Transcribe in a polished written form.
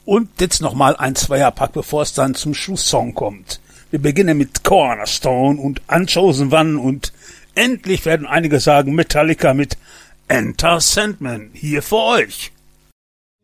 Und jetzt nochmal ein Zweierpack, bevor es dann zum Schlusssong kommt. Wir beginnen mit Cornerstone und Unchosen One und endlich werden einige sagen Metallica mit Enter Sandman hier für euch.